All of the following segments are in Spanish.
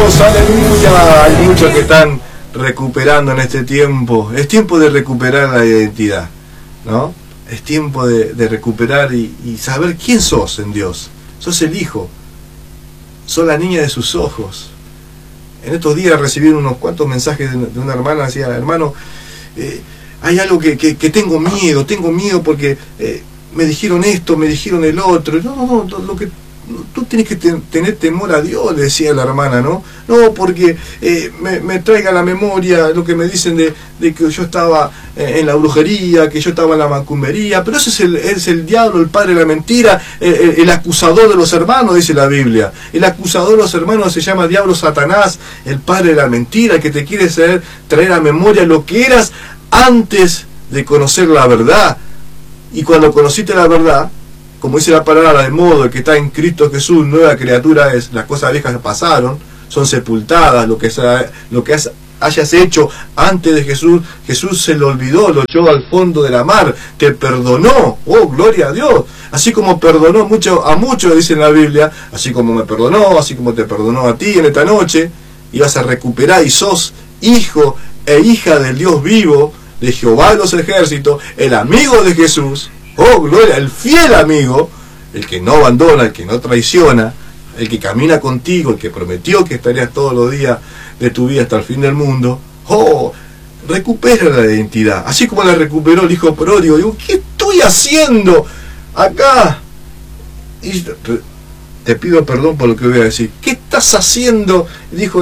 Dios, aleluya. Hay muchos que están recuperando en este tiempo. Es tiempo de recuperar la identidad, ¿no? Es tiempo de recuperar y saber quién sos en Dios. Sos el hijo, sos la niña de sus ojos. En estos días recibí unos cuantos mensajes de una hermana, decía: hermano, hay algo que tengo miedo porque me dijeron esto, me dijeron el otro. No, lo que tú tienes que tener temor a Dios, decía la hermana, ¿no? No, porque me traiga a la memoria lo que me dicen de que yo estaba en la brujería, que yo estaba en la macumbería, pero ese es el diablo, el padre de la mentira, el acusador de los hermanos, dice la Biblia. El acusador de los hermanos se llama diablo, Satanás, el padre de la mentira, el que te quiere traer a memoria lo que eras antes de conocer la verdad. Y cuando conociste la verdad, como dice la palabra, de modo el que está en Cristo Jesús, nueva criatura es, las cosas viejas pasaron, son sepultadas, lo que hayas hecho antes de Jesús, Jesús se lo olvidó, lo echó al fondo de la mar, te perdonó, oh, gloria a Dios, así como perdonó a muchos, dice en la Biblia, así como me perdonó, así como te perdonó a ti en esta noche, y vas a recuperar, y sos hijo e hija del Dios vivo, de Jehová de los ejércitos, el amigo de Jesús, oh, gloria, el fiel amigo, el que no abandona, el que no traiciona, el que camina contigo, el que prometió que estarías todos los días de tu vida hasta el fin del mundo. Oh, recupera la identidad, así como la recuperó el hijo pródigo. Digo, ¿qué estoy haciendo acá? Y te pido perdón por lo que voy a decir. ¿Qué estás haciendo? Dijo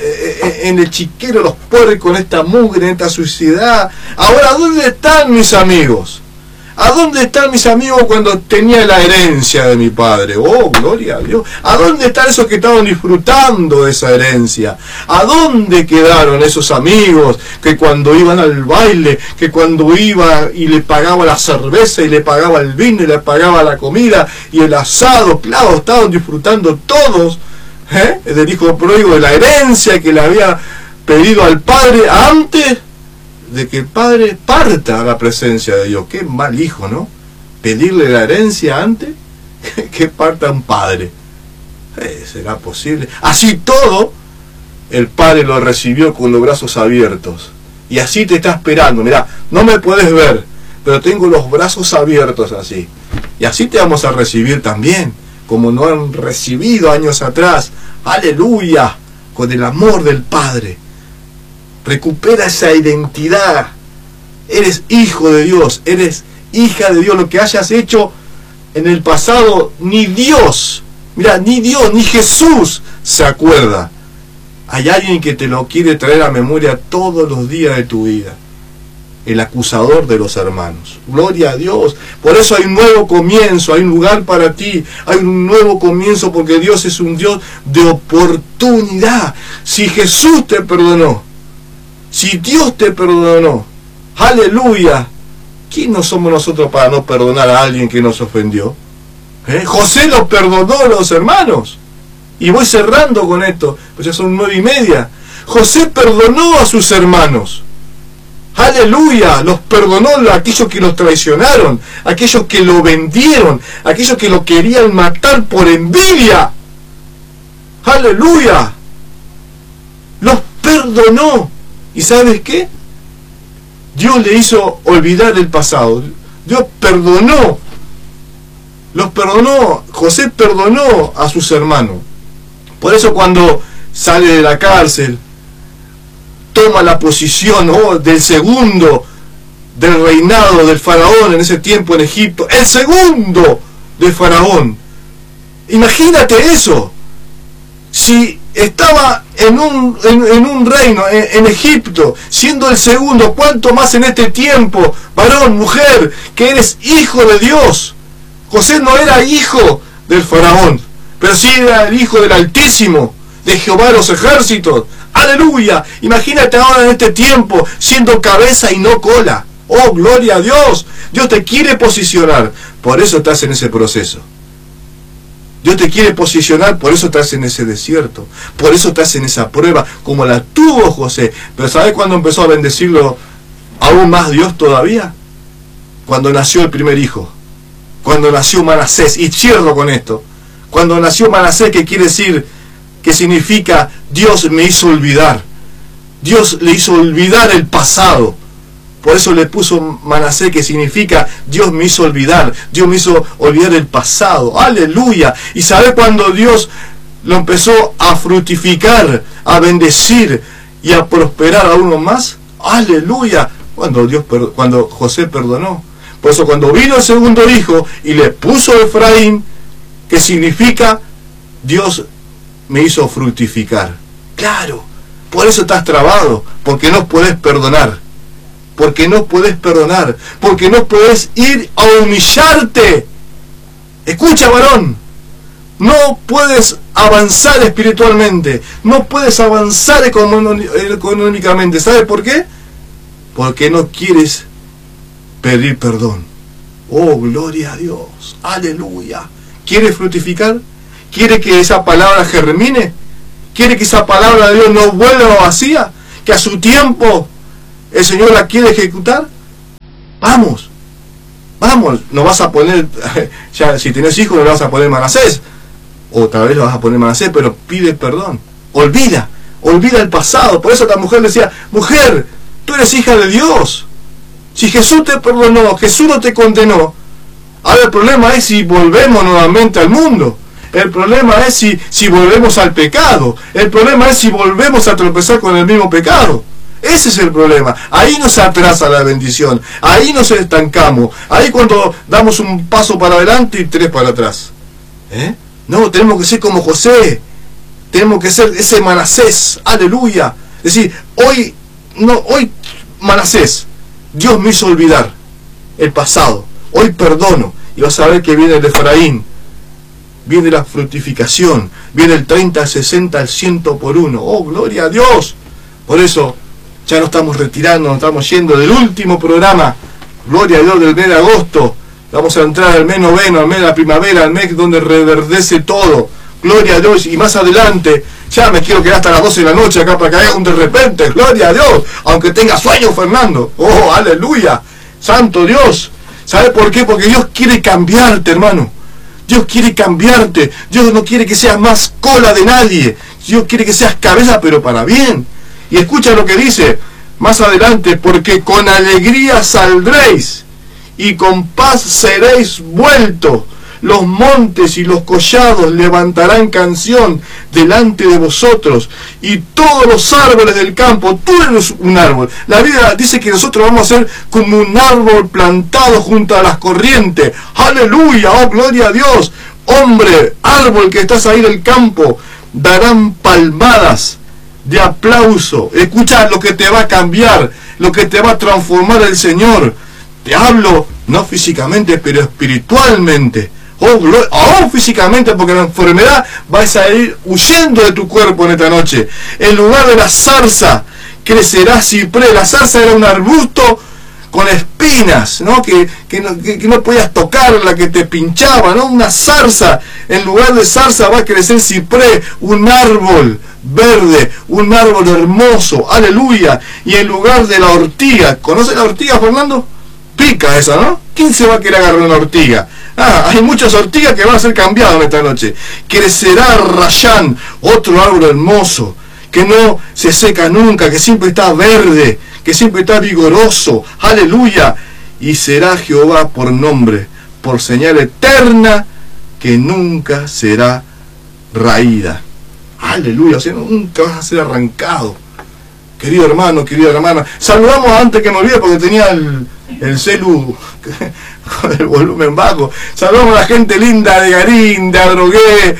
en el chiquero los puercos, con esta mugre, en esta suciedad. Ahora, ¿dónde están mis amigos? ¿A dónde están mis amigos cuando tenía la herencia de mi padre? Oh, gloria a Dios. ¿A dónde están esos que estaban disfrutando de esa herencia? ¿A dónde quedaron esos amigos que cuando iban al baile, que cuando iba y le pagaba la cerveza y le pagaba el vino y le pagaba la comida y el asado, claro, estaban disfrutando todos del hijo pródigo, de la herencia que le había pedido al padre antes de que el padre parta a la presencia de Dios? Qué mal hijo, ¿no? Pedirle la herencia antes que parta un padre. ¿Será posible? Así todo, el padre lo recibió con los brazos abiertos. Y así te está esperando. Mirá, no me puedes ver, pero tengo los brazos abiertos así. Y así te vamos a recibir también, como nos han recibido años atrás. ¡Aleluya! Con el amor del Padre. Recupera esa identidad. Eres hijo de Dios, eres hija de Dios. Lo que hayas hecho en el pasado, ni Dios, mira, ni Dios, ni Jesús se acuerda. Hay alguien que te lo quiere traer a memoria todos los días de tu vida. El acusador de los hermanos. Gloria a Dios. Por eso hay un nuevo comienzo, hay un lugar para ti, hay un nuevo comienzo, porque Dios es un Dios de oportunidad. Si Jesús te perdonó, si Dios te perdonó, aleluya, ¿quién no somos nosotros para no perdonar a alguien que nos ofendió? José los perdonó a los hermanos. Y voy cerrando con esto, pues ya son 9:30. José perdonó a sus hermanos. Aleluya, los perdonó a aquellos que los traicionaron, aquellos que lo vendieron, aquellos que lo querían matar por envidia. Aleluya, los perdonó. ¿Y sabes qué? Dios le hizo olvidar el pasado. Dios perdonó. Los perdonó. José perdonó a sus hermanos. Por eso cuando sale de la cárcel, toma la posición del segundo del reinado del faraón en ese tiempo en Egipto. El segundo de faraón. Imagínate eso. Si estaba en un reino, en Egipto, siendo el segundo, ¿cuánto más en este tiempo, varón, mujer, que eres hijo de Dios? José no era hijo del faraón, pero sí era el hijo del Altísimo, de Jehová de los ejércitos. ¡Aleluya! Imagínate ahora en este tiempo, siendo cabeza y no cola. ¡Oh, gloria a Dios! Dios te quiere posicionar, por eso estás en ese proceso. Dios te quiere posicionar, por eso estás en ese desierto, por eso estás en esa prueba, como la tuvo José. Pero ¿sabes cuándo empezó a bendecirlo aún más Dios todavía? Cuando nació el primer hijo, cuando nació Manasés. Y cierro con esto. Cuando nació Manasés, que quiere decir que significa Dios me hizo olvidar. Dios le hizo olvidar el pasado. Por eso le puso Manasés, que significa Dios me hizo olvidar. Dios me hizo olvidar el pasado. ¡Aleluya! ¿Y sabe cuando Dios lo empezó a fructificar, a bendecir y a prosperar a uno más? ¡Aleluya! Cuando José perdonó. Por eso cuando vino el segundo hijo y le puso Efraín, que significa Dios me hizo fructificar. Claro, por eso estás trabado, porque no puedes perdonar. Porque no puedes perdonar, porque no puedes ir a humillarte. Escucha, varón, no puedes avanzar espiritualmente, no puedes avanzar económicamente. ¿Sabes por qué? Porque no quieres pedir perdón. Oh, gloria a Dios, aleluya. ¿Quieres fructificar? ¿Quiere que esa palabra germine? ¿Quiere que esa palabra de Dios no vuelva vacía? Que a su tiempo el Señor la quiere ejecutar. Vamos, no vas a poner, ya si tienes hijos no le vas a poner Manasés, o tal vez lo vas a poner Manasés, pero pide perdón, olvida el pasado. Por eso la mujer decía, mujer, tú eres hija de Dios, si Jesús te perdonó, Jesús no te condenó. Ahora el problema es si volvemos nuevamente al mundo, el problema es si volvemos al pecado, el problema es si volvemos a tropezar con el mismo pecado. Ese es el problema. Ahí nos atrasa la bendición. Ahí nos estancamos. Ahí cuando damos un paso para adelante y 3 para atrás. No, tenemos que ser como José. Tenemos que ser ese Manasés. Aleluya. Es decir, hoy Manasés, Dios me hizo olvidar el pasado. Hoy perdono. Y vas a ver que viene el Efraín. Viene la fructificación. Viene el 30, el 60, el 100 por 1. Oh, gloria a Dios. Por eso ya nos estamos retirando, nos estamos yendo del último programa, gloria a Dios, del mes de agosto. Vamos a entrar al mes noveno, al mes de la primavera, al mes donde reverdece todo. Gloria a Dios. Y más adelante, ya me quiero quedar hasta las 12 de la noche acá para que haya un de repente. Gloria a Dios. Aunque tenga sueño, Fernando. Oh, aleluya. Santo Dios. ¿Sabe por qué? Porque Dios quiere cambiarte, hermano. Dios quiere cambiarte. Dios no quiere que seas más cola de nadie. Dios quiere que seas cabeza, pero para bien. Y escucha lo que dice más adelante, porque con alegría saldréis y con paz seréis vueltos. Los montes y los collados levantarán canción delante de vosotros, y todos los árboles del campo. Tú eres un árbol. La Biblia dice que nosotros vamos a ser como un árbol plantado junto a las corrientes. Aleluya, oh gloria a Dios. Hombre, árbol que estás ahí del campo, darán palmadas de aplauso. Escucha lo que te va a cambiar, lo que te va a transformar el Señor. Te hablo no físicamente, pero espiritualmente. Oh, físicamente, porque la enfermedad vas a ir huyendo de tu cuerpo en esta noche. En lugar de la zarza crecerá ciprés. La zarza era un arbusto con espinas, ¿no? Que no podías tocarla, que te pinchaba, ¿no? Una zarza. En lugar de zarza va a crecer ciprés, un árbol verde, un árbol hermoso, aleluya. Y en lugar de la ortiga, ¿conoce la ortiga, Fernando? Pica esa, ¿no? ¿Quién se va a querer agarrar una ortiga? Hay muchas ortigas que van a ser cambiadas en esta noche. Crecerá rayán, otro árbol hermoso, que no se seca nunca, que siempre está verde, que siempre está vigoroso, aleluya. Y será Jehová por nombre, por señal eterna, que nunca será raída. Aleluya, o sea, nunca vas a ser arrancado. Querido hermano, querida hermana, saludamos antes que me olvide porque tenía el celu con el volumen bajo. Saludamos a la gente linda de Garín, de Adrogué,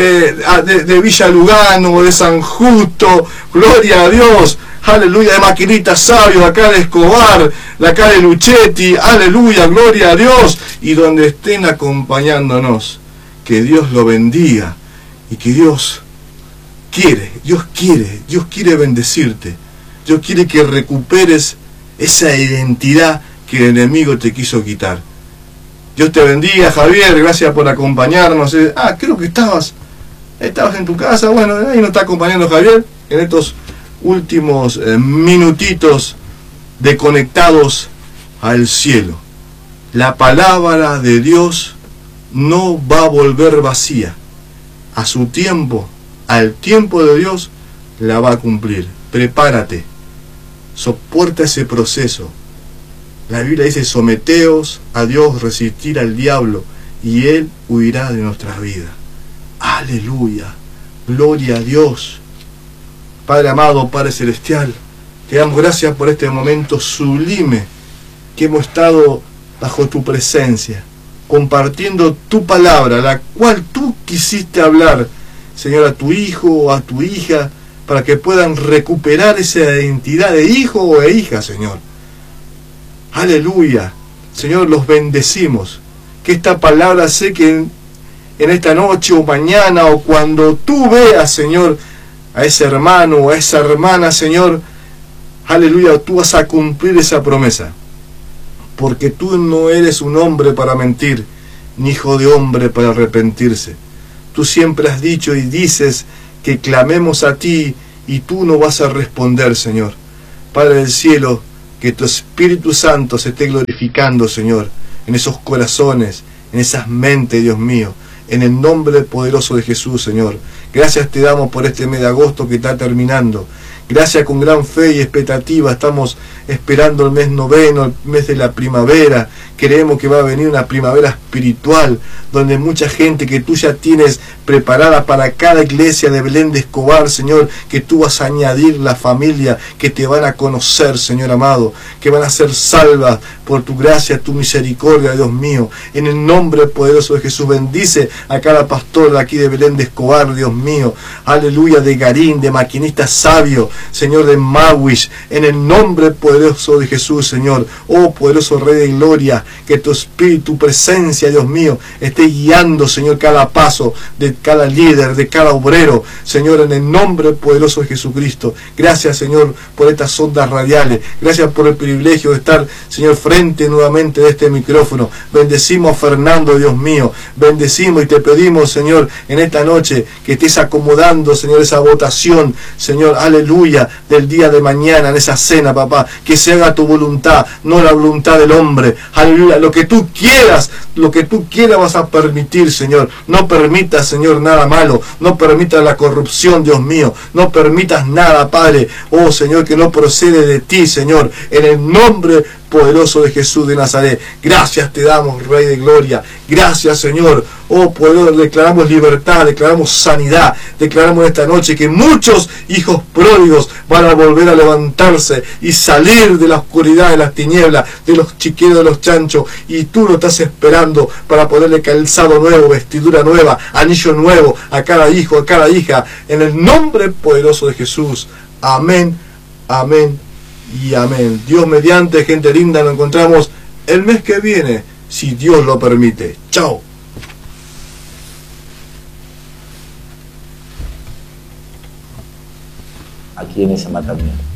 de Villa Lugano, de San Justo, gloria a Dios, aleluya, de Maquinita Sabio, de acá de Escobar, de acá de Luchetti, aleluya, gloria a Dios, y donde estén acompañándonos, que Dios lo bendiga, y que Dios quiere bendecirte. Dios quiere que recuperes esa identidad que el enemigo te quiso quitar. Dios te bendiga, Javier, gracias por acompañarnos. Creo que estabas en tu casa. Bueno, ahí nos está acompañando Javier en estos últimos minutitos de conectados al cielo. La palabra de Dios no va a volver vacía. A su tiempo al tiempo de Dios la va a cumplir. Prepárate, soporta ese proceso. La Biblia dice: someteos a Dios, resistir al diablo, y Él huirá de nuestras vidas. Aleluya, gloria a Dios. Padre amado, Padre celestial, te damos gracias por este momento sublime que hemos estado bajo tu presencia, compartiendo tu palabra, la cual tú quisiste hablar, Señor, a tu hijo o a tu hija, para que puedan recuperar esa identidad de hijo o de hija, Señor. Aleluya. Señor, los bendecimos. Que esta palabra sé que en esta noche o mañana o cuando tú veas, Señor, a ese hermano o a esa hermana, Señor, aleluya, tú vas a cumplir esa promesa. Porque tú no eres un hombre para mentir, ni hijo de hombre para arrepentirse. Tú siempre has dicho y dices que clamemos a ti y tú no vas a responder, Señor. Padre del cielo, que tu Espíritu Santo se esté glorificando, Señor, en esos corazones, en esas mentes, Dios mío, en el nombre poderoso de Jesús, Señor. Gracias te damos por este mes de agosto que está terminando. Gracias, con gran fe y expectativa estamos esperando el mes noveno, el mes de la primavera. Creemos que va a venir una primavera espiritual, donde mucha gente que tú ya tienes preparada para cada iglesia de Belén de Escobar, Señor, que tú vas a añadir la familia, que te van a conocer, Señor amado, que van a ser salvas por tu gracia, tu misericordia, Dios mío. En el nombre poderoso de Jesús, bendice a cada pastor de aquí de Belén de Escobar, Dios mío. Aleluya, de Garín, de Maquinista Sabio, Señor, de Mawish, en el nombre poderoso de Jesús, Señor. Oh poderoso Rey de Gloria, que tu Espíritu, tu presencia, Dios mío, esté guiando, Señor, cada paso de cada líder, de cada obrero, Señor, en el nombre poderoso de Jesucristo. Gracias, Señor, por estas ondas radiales. Gracias por el privilegio de estar, Señor, frente nuevamente de este micrófono. Bendecimos a Fernando, Dios mío. Bendecimos y te pedimos, Señor, en esta noche que estés acomodando, Señor, esa votación, Señor, aleluya, del día de mañana en esa cena, papá. Que se haga tu voluntad, no la voluntad del hombre. Aleluya, lo que tú quieras vas a permitir, Señor. No permitas, Señor, nada malo. No permitas la corrupción, Dios mío. No permitas nada, Padre. Oh, Señor, que no procede de ti, Señor. En el nombre poderoso de Jesús de Nazaret. Gracias te damos, Rey de Gloria. Gracias, Señor. Oh, poder, declaramos libertad, declaramos sanidad. Declaramos esta noche que muchos hijos pródigos van a volver a levantarse y salir de la oscuridad, de las tinieblas, de los chiqueros, de los chanchos. Y tú lo estás esperando para ponerle calzado nuevo, vestidura nueva, anillo nuevo a cada hijo, a cada hija. En el nombre poderoso de Jesús. Amén, amén y amén. Dios mediante, gente linda, nos encontramos el mes que viene, si Dios lo permite. Chao. Aquí en esa mata mía.